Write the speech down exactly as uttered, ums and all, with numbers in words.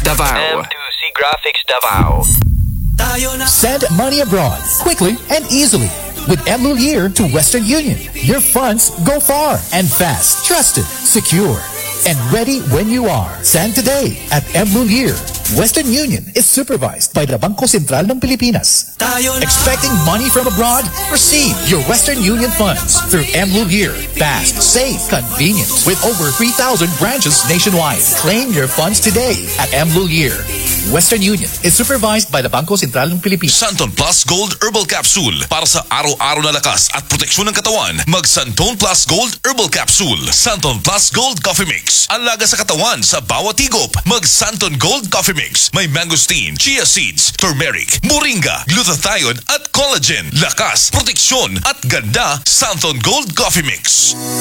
Davao. M two C Graphics Davao. Send money abroad quickly and easily with Mlulier to Western Union. Your funds go far and fast, trusted, secure, and ready when you are. Send today at Mlulier. Western Union is supervised by the Bangko Sentral ng Pilipinas. Expecting money from abroad? Receive your Western Union funds through Mlulier. Fast, safe, convenient. With over three thousand branches nationwide. Claim your funds today at Mlulier. Western Union is supervised by the Bangko Sentral ng Pilipinas. Santon Plus Gold Herbal Capsule. Para sa araw-araw na lakas at proteksyon ng katawan, mag Santon Plus Gold Herbal Capsule. Santon Plus Gold Coffee Mix. Ang laga sa katawan sa bawat higop. Mag Santon Gold Coffee Mix. May mangosteen, chia seeds, turmeric, moringa, glutathione at collagen. Lakas, proteksyon at ganda. Santon Gold Coffee Mix.